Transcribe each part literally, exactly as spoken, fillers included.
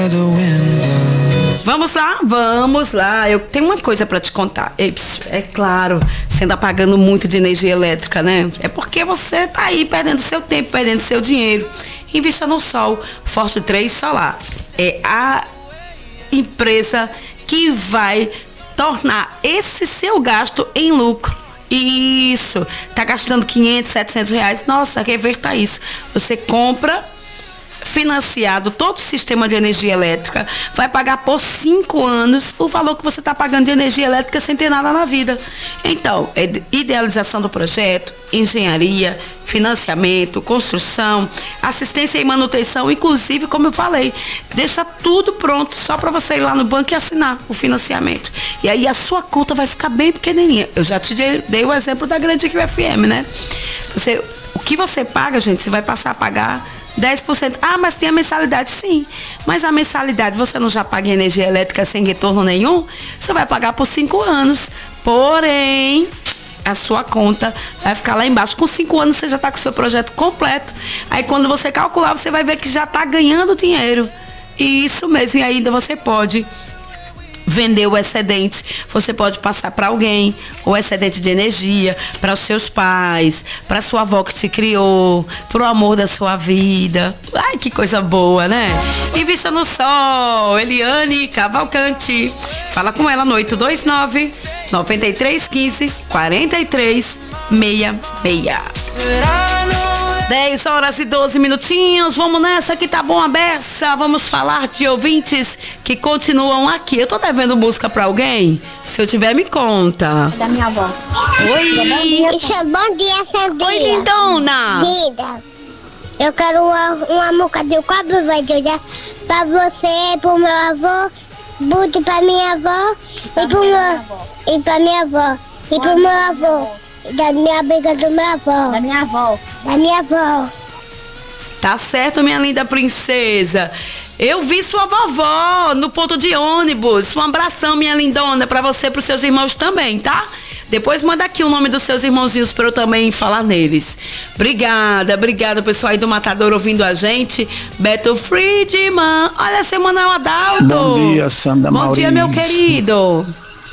Vamos lá, vamos lá. Eu tenho uma coisa para te contar. É claro, você anda pagando muito de energia elétrica, né? É porque você tá aí perdendo seu tempo, perdendo seu dinheiro. Invista no Sol. Forte três Solar é a empresa que vai tornar esse seu gasto em lucro. Isso. Tá gastando quinhentos, setecentos reais. Nossa, reverta isso. Você compra financiado todo o sistema de energia elétrica, vai pagar por cinco anos o valor que você está pagando de energia elétrica sem ter nada na vida. Então, é idealização do projeto, engenharia, financiamento, construção, assistência e manutenção, inclusive, como eu falei, deixa tudo pronto só para você ir lá no banco e assinar o financiamento. E aí a sua conta vai ficar bem pequenininha. Eu já te dei o exemplo da Grande Rio F M, né? Você, o que você paga, gente, você vai passar a pagar dez por cento. Ah, mas tem a mensalidade, sim. Mas a mensalidade você não já paga em energia elétrica sem retorno nenhum? Você vai pagar por cinco anos. Porém, a sua conta vai ficar lá embaixo. Com cinco anos você já está com o seu projeto completo. Aí quando você calcular, você vai ver que já está ganhando dinheiro. E isso mesmo. E ainda você pode vender o excedente, você pode passar para alguém o excedente de energia, para os seus pais, para sua avó que te criou, pro amor da sua vida. Ai, que coisa boa, né? Invista no Sol. Eliane Cavalcante. Fala com ela no oito dois nove, nove três um cinco, quatro três seis seis. dez horas e doze minutinhos, vamos nessa que tá bom a beça. Vamos falar de ouvintes que continuam aqui. Eu tô devendo música pra alguém? Se eu tiver, me conta. Da minha avó. Oi. Bom dia, Isso, bom dia, Sandrinha. Oi, lindona. Vida, eu quero uma, uma música do Cobra Verde pra você, pro meu avô, Buto pra minha avó e pro meu, e pra minha avó e pro meu avô. Da minha amiga do meu avô. Da minha avó. Da minha avó. Tá certo, minha linda princesa. Eu vi sua vovó no ponto de ônibus. Um abração, minha lindona, pra você e pros seus irmãos também, tá? Depois manda aqui o nome dos seus irmãozinhos pra eu também falar neles. Obrigada, obrigada, pessoal aí do Matador ouvindo a gente. Beto Friedman. Olha, seu Manuel Adalto. Bom dia, Sandra Bom Maurício. dia, meu querido.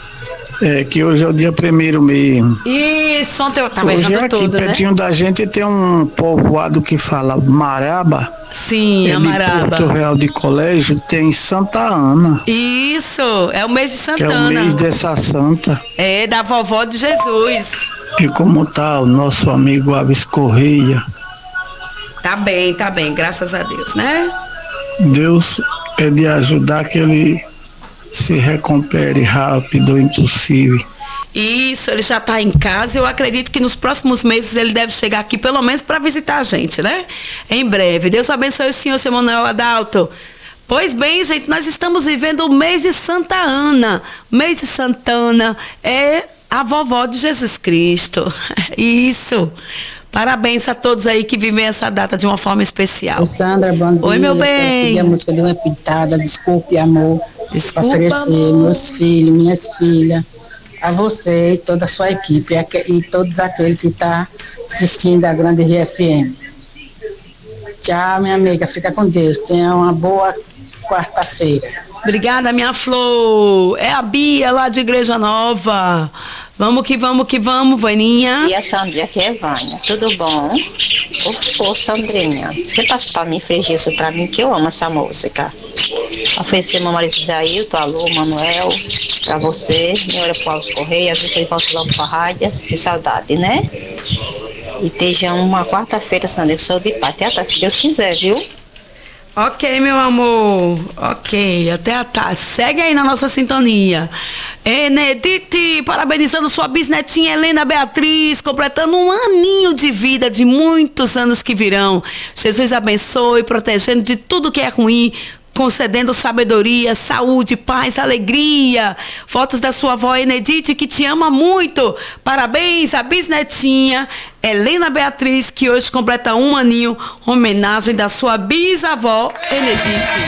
É que hoje é o dia primeiro mesmo. Isso, ontem eu tava hoje errando aqui, tudo, pertinho né? da gente tem um povoado que fala Maraba. Sim, é a de Maraba. Porto Real de Colégio, tem Santa Ana. Isso, é o mês de Que é o Santana. mês dessa santa. É, da vovó de Jesus. E como tá o nosso amigo Aves Correia? Tá bem, tá bem, graças a Deus, né? Deus é de ajudar que ele se recupere rápido ou impossível. Isso, ele já tá em casa. Eu acredito que nos próximos meses ele deve chegar aqui, pelo menos para visitar a gente, né? Em breve. Deus abençoe o senhor, seu Manuel Adalto. Pois bem, gente, nós estamos vivendo o mês de Santa Ana. O mês de Santana é a vovó de Jesus Cristo. Isso. Parabéns a todos aí que vivem essa data de uma forma especial. Ô, Sandra, bom dia. Oi, meu bem. Eu a música de uma pitada, desculpe, amor. Desculpa, oferecer meus filhos, minhas filhas, a você e toda a sua equipe e todos aqueles que estão tá assistindo a Grande Rio F M. Tchau, minha amiga. Fica com Deus. Tenha uma boa quarta-feira. Obrigada, minha flor. É a Bia lá de Igreja Nova. Vamos que vamos que vamos, Vaninha. E a Sandrinha, aqui é Vânia. Tudo bom? Ô, ô Sandrinha, você passa pra mim, fregia isso pra mim, que eu amo essa música. Oferecer meu marido Dailton, alô, Manuel, pra você. Minha hora pro Alves Correia, a gente volta logo pra rádio, de saudade, né? E esteja uma quarta-feira, Sandrinha, sou de paz. Até a tarde, se Deus quiser, viu? Ok, meu amor. Ok, até a tarde. Segue aí na nossa sintonia. Enedite, parabenizando sua bisnetinha Helena Beatriz, completando um aninho de vida, de muitos anos que virão. Jesus abençoe, protegendo de tudo que é ruim, concedendo sabedoria, saúde, paz, alegria. Fotos da sua avó Enedite, que te ama muito. Parabéns à bisnetinha Helena Beatriz, que hoje completa um aninho, homenagem da sua bisavó Enedite.